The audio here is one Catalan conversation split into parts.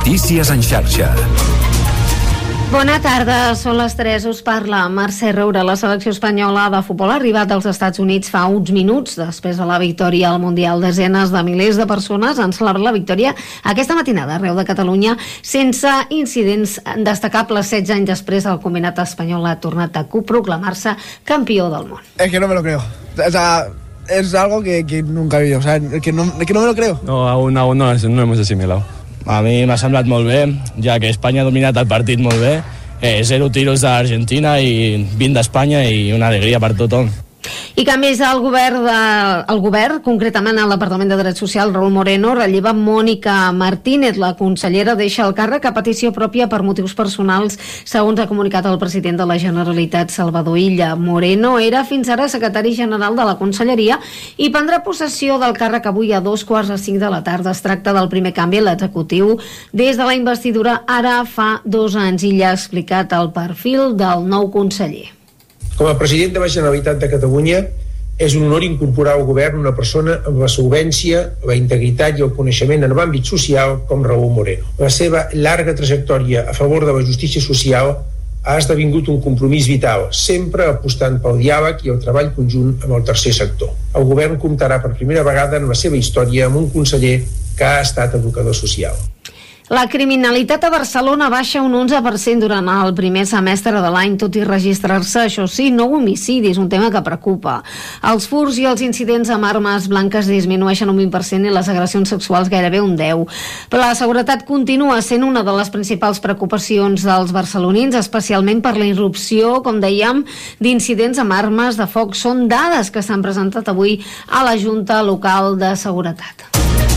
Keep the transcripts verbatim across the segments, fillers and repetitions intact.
Notícies en xarxa. Bona tarda, són les tres, us parla Mercè Roura. La selecció espanyola de futbol ha arribat als Estats Units fa uns minuts després de la victòria al Mundial. Desenes de milers de persones han celebrat la victòria aquesta matinada arreu de Catalunya sense incidents destacables. setze anys després, el combinat espanyol ha tornat a proclamar-se campió del món. Es que no me lo creo. O sea, es algo que, que nunca he vivido. O sea, que no, que no me lo creo. No, aún, aún no, no hemos asimilado. A mi m'ha semblat molt bé, ja que Espanya ha dominat el partit molt bé. Eh, zero tiros d'Argentina i vint d'Espanya i una alegria per tothom. I canvis al govern, de, el govern, concretament al Departament de Drets Socials, Raúl Moreno relleva Mònica Martínez. La consellera deixa el càrrec a petició pròpia per motius personals, segons ha comunicat el president de la Generalitat, Salvador Illa. Moreno era fins ara secretari general de la Conselleria i prendrà possessió del càrrec avui a dos quarts de cinc de la tarda. Es tracta del primer canvi a l'executiu des de la investidura ara fa dos anys. Illa ha explicat el perfil del nou conseller. Com a president de la Generalitat de Catalunya, és un honor incorporar al govern una persona amb la solvència, la integritat i el coneixement en l'àmbit social com Raúl Moreno. La seva llarga trajectòria a favor de la justícia social ha esdevingut un compromís vital, sempre apostant pel diàleg i el treball conjunt amb el tercer sector. El govern comptarà per primera vegada en la seva història amb un conseller que ha estat educador social. La criminalitat a Barcelona baixa un onze per cent durant el primer semestre de l'any, tot i registrar-se, això sí, nou homicidis, un tema que preocupa. Els furts i els incidents amb armes blanques disminueixen un vint per cent i les agressions sexuals gairebé un deu per cent. Però la seguretat continua sent una de les principals preocupacions dels barcelonins, especialment per la irrupció, com dèiem, d'incidents amb armes de foc. Són dades que s'han presentat avui a la Junta Local de Seguretat.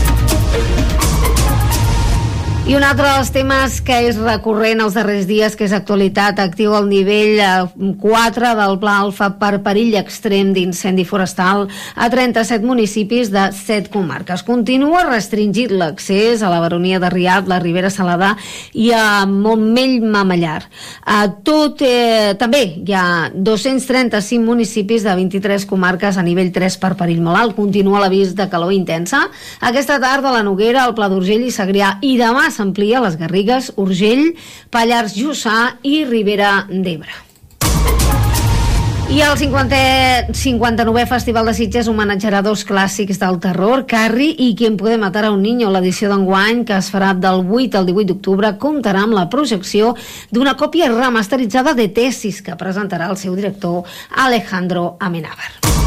I un altre dels temes que és recurrent els darrers dies, que és actualitat, actiu el nivell quatre del Pla Alfa per perill extrem d'incendi forestal a trenta-set municipis de set comarques. Continua restringit l'accés a la Baronia de Rialb, la Ribera Salada i a Montmell-Mamellar. A tot, eh, també hi ha dos-cents trenta-cinc municipis de vint-i-tres comarques a nivell tres per perill molt alt. Continua l'avís de calor intensa. Aquesta tarda a la Noguera, al Pla d'Urgell i Segrià, i demà s'amplia les Garrigues, Urgell, Pallars Jussà i Ribera d'Ebre. I el cinquanta-novè Festival de Sitges homenatjarà dos clàssics del terror, Carrie i Quien puede matar a un niño. L'edició d'enguany, que es farà del vuit al divuit d'octubre, comptarà amb la projecció d'una còpia remasteritzada de Tesis que presentarà el seu director Alejandro Amenábar.